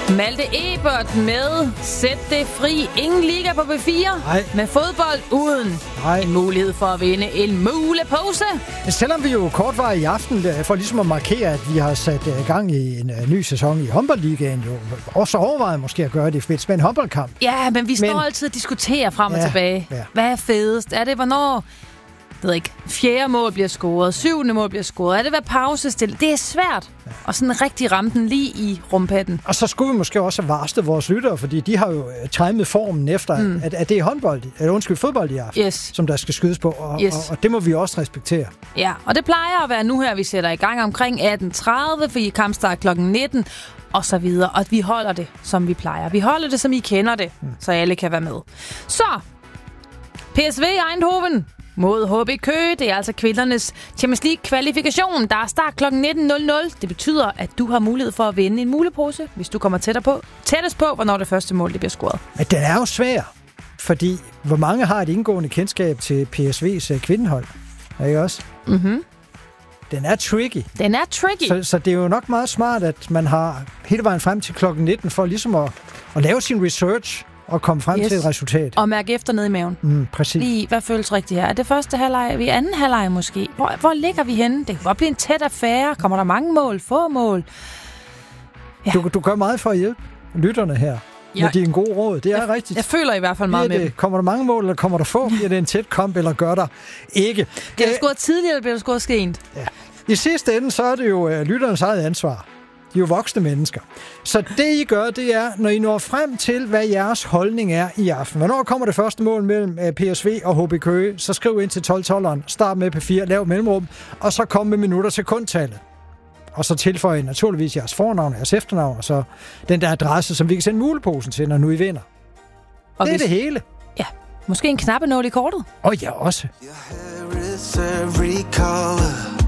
Malte Ebert med Sæt det fri. Ingen liga på B4. Nej. Med fodbold uden en mulighed for at vinde en mulepose. Selvom vi jo kort var i aften, for ligesom at markere, at vi har sat gang i en ny sæson i håndboldligaen, jo også overvejet måske at gøre det i forbindelse med en håndboldkamp. Ja, men vi står altid og diskuterer frem og tilbage. Ja. Hvad er fedest? Er det, hvornår... Jeg ved ikke, 4. mål bliver scoret, 7. mål bliver scoret. Er det hvad pause stille? Det er svært. Og sådan rigtig ramme den lige i rumpatten. Og så skulle vi måske også have varslet vores lyttere, fordi de har jo timet formen efter, at det er fodbold i aften, som der skal skydes på. Og det må vi også respektere. Ja, og det plejer at være nu her, vi sætter i gang omkring 18.30, for I kampstart kl. 19, og så videre. Og vi holder det, som vi plejer. Vi holder det, som I kender det, så alle kan være med. Så, PSV Eindhoven mod HB Køge. Det er altså kvindernes Champions League-kvalifikation. Der er start kl. 19.00. Det betyder, at du har mulighed for at vinde en mulepose, hvis du kommer tættest på, hvornår det første mål det bliver scoret. Men den er jo svær, fordi hvor mange har et indgående kendskab til PSV's kvindehold? Ikke også? Mhm. Den er tricky. Den er tricky. Så det er jo nok meget smart, at man har hele vejen frem til kl. 19 for ligesom at lave sin research og komme frem til et resultat. Og mærke efter ned i maven. Præcis. Lige, hvad føles rigtigt her? Er det første halvleg? Er vi anden halvleg måske? Hvor ligger vi henne? Det kan godt blive en tæt affære. Kommer der mange mål? Få mål? Ja. Du gør meget for at hjælpe lytterne her. Ja. Med dine gode råd. Det er rigtigt. Jeg føler i hvert fald meget med det. Kommer der mange mål, eller kommer der få? Bliver det en tæt kamp, eller gør der ikke? Bliver der scoret tidligere, eller bliver der scoret sent? Ja. I sidste ende, så er det jo lytternes eget ansvar. De er jo voksne mennesker. Så det, I gør, det er, når I når frem til, hvad jeres holdning er i aften. Hvornår kommer det første mål mellem PSV og HB Køge, så skriv ind til 12-12'eren, start med P4, lav mellemrum, og så kom med minutter til sekundtallet. Og så tilføj naturligvis jeres fornavn, jeres efternavn, og så den der adresse, som vi kan sende muleposen til, når nu I vinder. Og det er det hele. Ja, måske en knappenål i kortet. Og ja, også. Your hair is every color.